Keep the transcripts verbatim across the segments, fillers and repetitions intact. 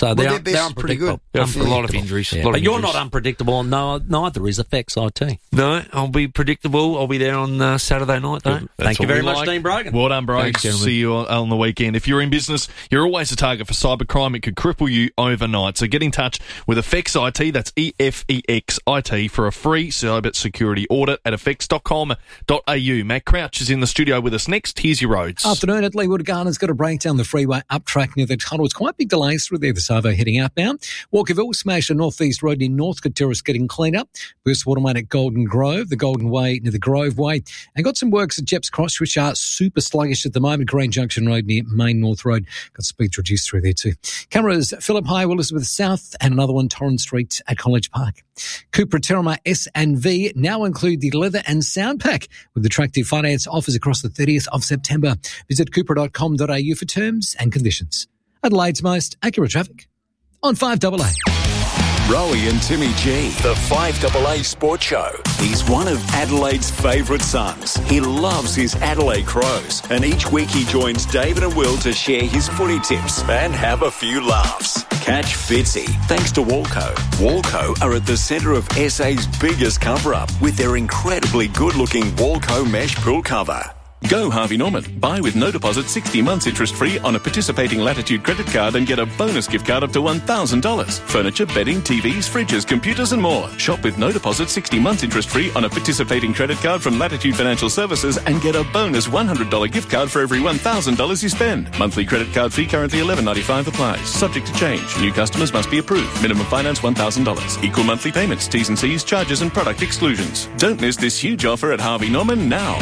So they're, well, they're, they're unpredictable. Pretty good. A lot of injuries. Yeah. A lot But of you're injuries. not unpredictable. No, neither is Effects I T. No, I'll be predictable. I'll be there on uh, Saturday night, though. Thank you what very we much, like. Dean Brogan. Well done, bro. Thanks, gentlemen. See you on, on the weekend. If you're in business, you're always a target for cybercrime. It could cripple you overnight. So get in touch with Effects I T. That's E F E X I T for a free cyber security audit at effects dot com dot a u. Matt Crouch is in the studio with us next. Here's your roads. Afternoon at Leewood Gardens. Got a breakdown the freeway up track near the tunnel. It's quite big delays through there. The Savo heading outbound. Walkerville smashed a northeast road in Northcote Terrace getting cleaned up. Burst Watermain at Golden Grove, the Golden Way near the Grove Way. And got some works at Jeps Cross, which are super sluggish at the moment. Green Junction Road near Main North Road. Got speeds reduced through there too. Cameras, Phillip High, Elizabeth South, and another one, Torrens Street at College Park. Cupra Terramar S and V now include the leather and sound pack with attractive finance offers across the thirtieth of September. Visit cupra dot com dot a u for terms and conditions. Adelaide's most accurate traffic on five A A. Rowie and Timmy G, the five A A Sports Show. He's one of Adelaide's favourite sons. He loves his Adelaide Crows, and each week he joins David and Will to share his footy tips and have a few laughs. Catch Fitzy, thanks to Walco. Walco are at the centre of S A's biggest cover-up with their incredibly good-looking Walco mesh pool cover. Go Harvey Norman. Buy with no deposit sixty months interest-free on a participating Latitude credit card and get a bonus gift card up to one thousand dollars. Furniture, bedding, T Vs, fridges, computers and more. Shop with no deposit sixty months interest-free on a participating credit card from Latitude Financial Services and get a bonus one hundred dollars gift card for every one thousand dollars you spend. Monthly credit card fee currently eleven ninety-five applies. Subject to change. New customers must be approved. Minimum finance one thousand dollars. Equal monthly payments. T's and C's, charges and product exclusions. Don't miss this huge offer at Harvey Norman now.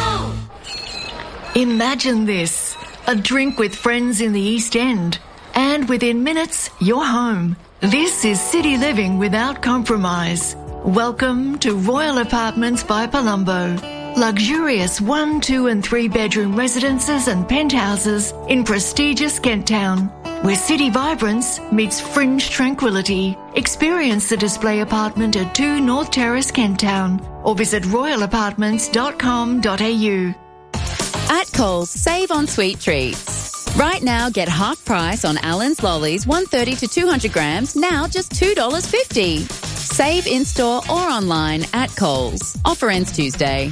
Imagine this, a drink with friends in the East End, and within minutes, you're home. This is city living without compromise. Welcome to Royal Apartments by Palumbo. Luxurious one, two and three bedroom residences and penthouses in prestigious Kent Town, where city vibrance meets fringe tranquility. Experience the display apartment at two North Terrace, Kent Town, or visit royal apartments dot com dot a u. At Coles, save on sweet treats. Right now, get half price on Allen's Lollies, one thirty to two hundred grams, now just two dollars fifty. Save in-store or online at Coles. Offer ends Tuesday.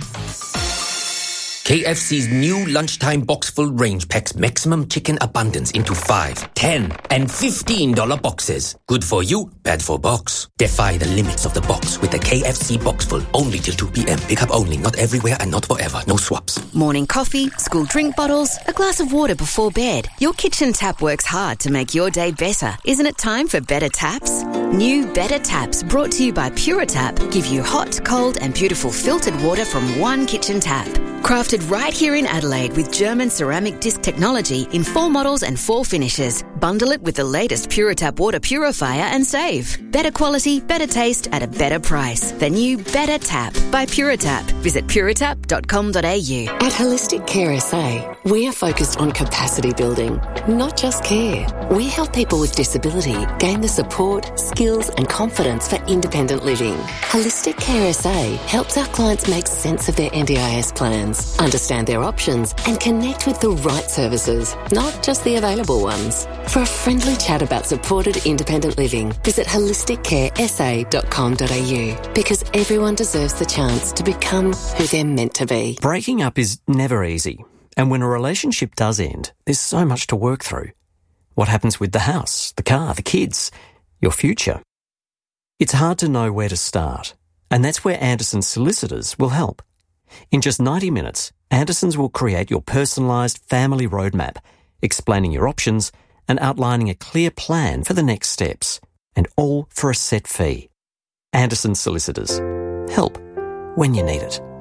K F C's new lunchtime box-full range packs maximum chicken abundance into five, ten, and fifteen dollar boxes. Good for you, bad for box. Defy the limits of the box with the K F C box-full only till two p.m. Pick up only, not everywhere and not forever. No swaps. Morning coffee, school drink bottles, a glass of water before bed. Your kitchen tap works hard to make your day better. Isn't it time for better taps? New Better Taps, brought to you by Puritap, give you hot, cold and beautiful filtered water from one kitchen tap. Crafted right here in Adelaide with German ceramic disc technology in four models and four finishes. Bundle it with the latest Puritap water purifier and save. Better quality, better taste at a better price. The new Better Tap by Puritap. Visit puritap dot com dot a u. At Holistic Care S A, we are focused on capacity building, not just care. We help people with disability gain the support, skills and confidence for independent living. Holistic Care S A helps our clients make sense of their N D I S plans, understand their options and connect with the right services, not just the available ones. For a friendly chat about supported independent living, visit holistic care s a dot com dot a u, because everyone deserves the chance to become who they're meant to be. Breaking up is never easy, and when a relationship does end, there's so much to work through. What happens with the house, the car, the kids, your future? It's hard to know where to start, and that's where Anderson's Solicitors will help. In just ninety minutes, Anderson's will create your personalised family roadmap, explaining your options and outlining a clear plan for the next steps, and all for a set fee. Anderson's Solicitors. Help when you need it.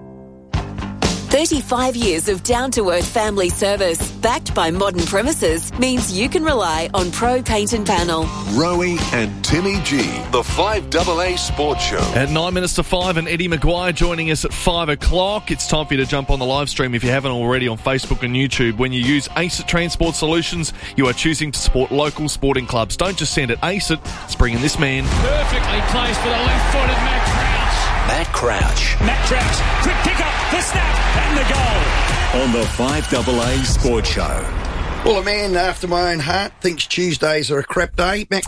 thirty-five years of down-to-earth family service, backed by modern premises, means you can rely on Pro Paint and Panel. Rowie and Timmy G, the five A A Sports Show. At nine minutes to five, and Eddie Maguire joining us at five o'clock. It's time for you to jump on the live stream if you haven't already on Facebook and YouTube. When you use ACET Transport Solutions, you are choosing to support local sporting clubs. Don't just send it ACET. Let's bring in this man. Perfectly placed for the left-footed Matt Crouch. Matt Crouch. Matt Crouch, quick pick up, the snap, and the goal. On the five A A Sports Show. Well, a man after my own heart thinks Tuesdays are a crap day. Max